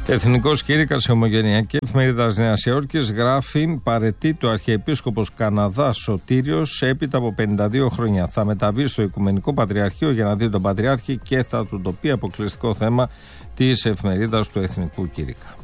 Εθνικός Κήρυκας, η Ομογενειακή Εφημερίδα Νέας Υόρκης, γράφει: παραιτείται ο Αρχιεπίσκοπος Καναδάς Σωτήριος έπειτα από 52 χρόνια. Θα μεταβεί στο Οικουμενικό Πατριαρχείο για να δει τον Πατριάρχη και θα του το πει. Αποκλειστικό θέμα της εφημερίδας του Εθνικού Κήρυκα.